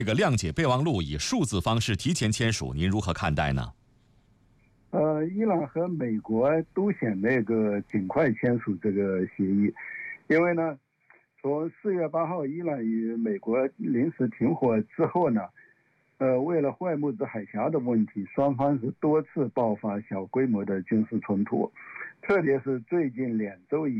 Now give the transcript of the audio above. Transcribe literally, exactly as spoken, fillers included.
这个谅解备忘录以数字方式提前签署，您如何看待呢？ 呃，伊朗和美国都想那个尽快签署这个协议，因为呢，从四月八号伊朗与美国临时停火之后呢，呃，为了霍尔木兹海峡的问题，双方是多次爆发小规模的军事冲突，特别是最近两周以